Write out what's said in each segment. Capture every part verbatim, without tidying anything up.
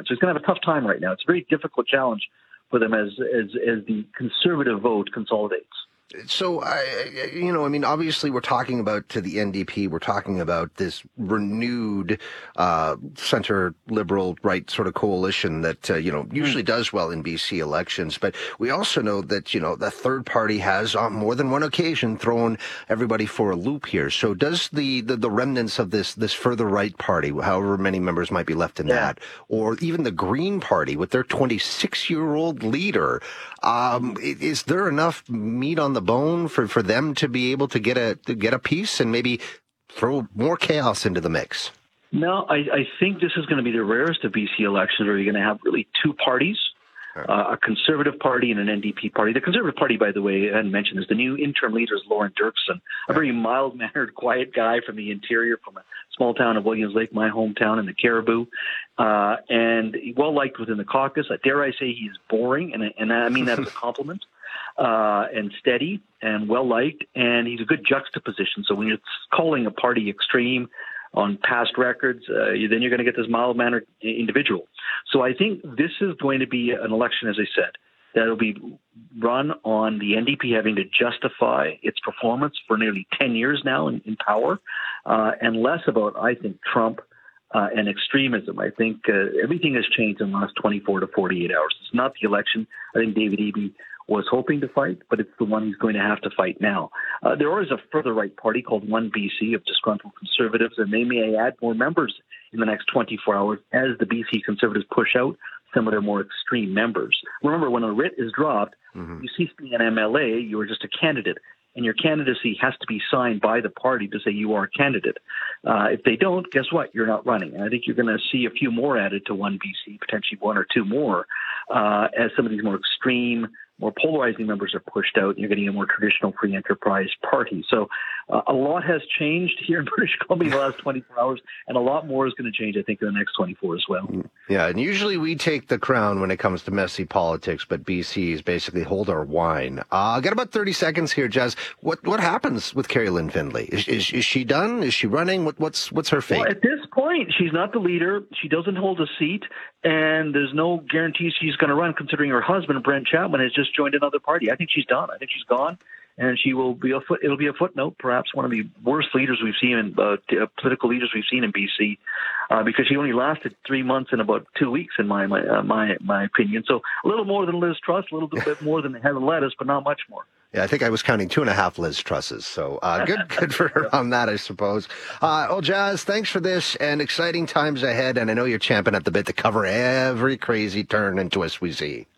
So he's going to have a tough time right now. It's a very difficult challenge for them as as, as the Conservative vote consolidates. So, I, you know, I mean, obviously we're talking about to the N D P, we're talking about this renewed uh, center liberal right sort of coalition that, uh, you know, usually mm. does well in B C elections. But we also know that, you know, the third party has on more than one occasion thrown everybody for a loop here. So does the, the, the remnants of this, this further right party, however many members might be left in yeah. that, or even the Green Party with their twenty-six-year-old leader, um, is there enough meat on the bone for, for them to be able to get a to get a piece and maybe throw more chaos into the mix? No, I, I think this is going to be the rarest of B C elections where you're going to have really two parties, right. uh, a Conservative Party and an N D P party. The Conservative Party, by the way, I hadn't mentioned this, the new interim leader is Lauren Dirksen, a very mild-mannered, quiet guy from the interior, from a small town of Williams Lake, my hometown in the Cariboo, uh, and well-liked within the caucus. Uh, dare I say he is boring, and, and I mean that as a compliment. Uh, and steady and well-liked, and he's a good juxtaposition. So when you're calling a party extreme on past records, uh, then you're going to get this mild-mannered individual. So I think this is going to be an election, as I said, that will be run on the N D P having to justify its performance for nearly ten years now in, in power, uh, and less about, I think, Trump uh, and extremism. I think uh, everything has changed in the last twenty-four to forty-eight hours. It's not the election. I think David Eby was hoping to fight, but it's the one he's going to have to fight now. Uh, there is a further right party called One B C of disgruntled Conservatives, and they may add more members in the next twenty-four hours as the B C Conservatives push out some of their more extreme members. Remember, when a writ is dropped, mm-hmm. you cease being an M L A, you are just a candidate, and your candidacy has to be signed by the party to say you are a candidate. Uh, if they don't, guess what? You're not running. And I think you're going to see a few more added to One B C, potentially one or two more, uh, as some of these more extreme, more polarizing members are pushed out, and you're getting a more traditional free enterprise party. So uh, a lot has changed here in British Columbia in the last twenty-four hours, and a lot more is going to change, I think, in the next twenty-four as well. Yeah, and usually we take the crown when it comes to messy politics, but B C is basically hold our wine. Uh, got about thirty seconds here, Jazz. What what happens with Kerry-Lynne Findlay? Is, is, is she done? Is she running? What, what's what's her fate? Well, at this point, she's not the leader. She doesn't hold a seat, and there's no guarantee she's going to run, considering her husband, Brent Chapman, has just joined another party. I think she's done. I think she's gone, and she will be a foot. It'll be a footnote, perhaps one of the worst leaders we've seen in uh, t- uh, political leaders we've seen in B C, uh, because she only lasted three months and about two weeks, in my my uh, my my opinion. So a little more than Liz Truss, a little bit more than Helen Lettuce, but not much more. Yeah, I think I was counting two and a half Liz Trusses. So uh, good, good for her on that, I suppose. Uh, well, Jazz, thanks for this, and exciting times ahead. And I know you're champing at the bit to cover every crazy turn and twist we see.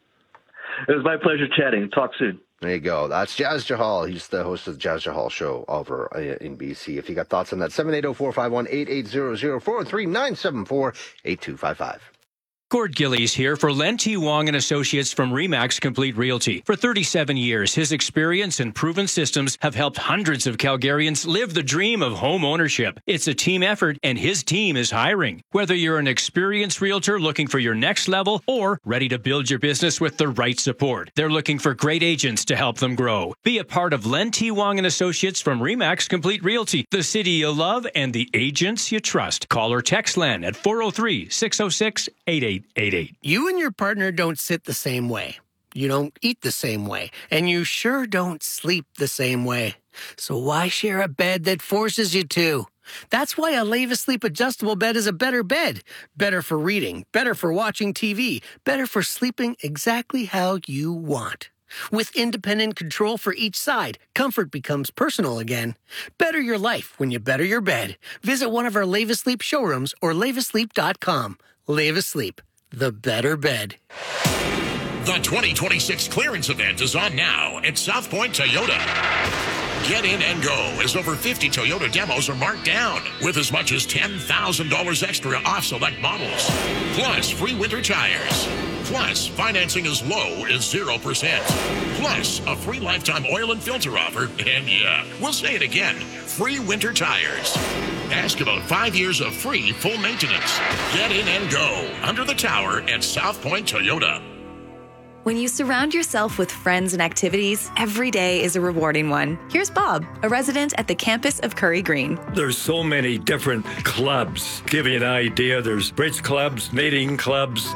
It was my pleasure chatting. Talk soon. There you go. That's Jazz Jahal. He's the host of the Jazz Jahal Show over in B C. If you got thoughts on that, seven eight zero, four five one, eight eight zero zero, four three nine seven four, eight two five five. Gord Gillies here for Len T. Wong and Associates from Remax Complete Realty. For thirty-seven years, his experience and proven systems have helped hundreds of Calgarians live the dream of home ownership. It's a team effort, and his team is hiring. Whether you're an experienced realtor looking for your next level or ready to build your business with the right support, they're looking for great agents to help them grow. Be a part of Len T. Wong and Associates from Remax Complete Realty, the city you love and the agents you trust. Call or text Len at four oh three, six oh six, eight eight eight eight. You and your partner don't sit the same way. You don't eat the same way. And you sure don't sleep the same way. So why share a bed that forces you to? That's why a Leva Sleep adjustable bed is a better bed. Better for reading, better for watching T V, better for sleeping exactly how you want. With independent control for each side, comfort becomes personal again. Better your life when you better your bed. Visit one of our Leva Sleep showrooms or leva sleep dot com. Leva Sleep, the better bed. The twenty twenty-six clearance event is on now at South Point Toyota. Get in and go as over fifty Toyota demos are marked down with as much as ten thousand dollars extra off select models. Plus free winter tires. Plus financing as low as zero percent. Plus a free lifetime oil and filter offer. And yeah, we'll say it again, free winter tires. Ask about five years of free full maintenance. Get in and go under the tower at South Point Toyota. When you surround yourself with friends and activities, every day is a rewarding one. Here's Bob, a resident at the campus of Curry Green. There's so many different clubs. Give you an idea, there's bridge clubs, knitting clubs,